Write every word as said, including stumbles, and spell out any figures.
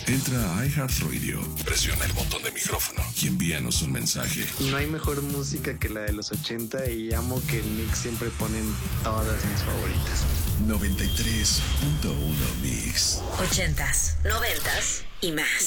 Entra a iHeartRadio, presiona el botón de micrófono y envíanos un mensaje. No hay mejor música que la de los ochenta y amo que el Mix siempre ponen todas mis favoritas. noventa y tres punto uno Mix. Ochentas, noventas y más.